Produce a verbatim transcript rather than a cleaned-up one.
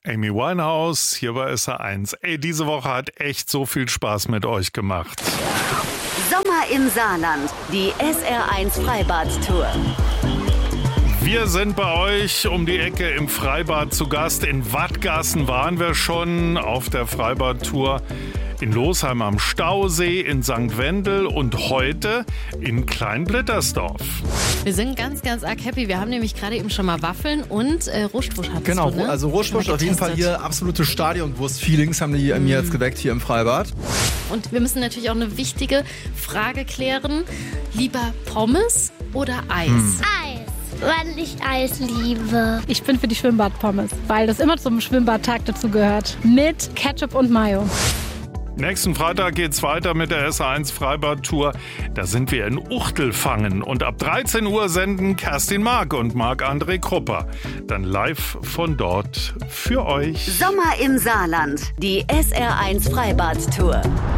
Amy Winehouse, hier bei S R eins. Ey, diese Woche hat echt so viel Spaß mit euch gemacht. Sommer im Saarland, die S R eins Freibad-Tour. Wir sind bei euch um die Ecke im Freibad zu Gast. In Wadgassen waren wir schon auf der Freibad-Tour. In Losheim am Stausee, in Sankt Wendel und heute in Kleinblittersdorf. Wir sind ganz, ganz arg happy. Wir haben nämlich gerade eben schon mal Waffeln und äh, Rustwurst hattest Genau, du, ne? also Rustwurst auf jeden Fall hier absolute Stadionwurst-Feelings haben die mm. mir jetzt geweckt hier im Freibad. Und wir müssen natürlich auch eine wichtige Frage klären. Lieber Pommes oder Eis? Mm. Eis, weil ich Eis liebe. Ich bin für die Schwimmbadpommes, weil das immer zum Schwimmbadtag dazu gehört. Mit Ketchup und Mayo. Nächsten Freitag geht's weiter mit der S R eins Freibad-Tour. Da sind wir in Uchtelfangen und ab dreizehn Uhr senden Kerstin Mark und Marc-André Krupper. Dann live von dort für euch. Sommer im Saarland, die S R eins Freibad-Tour.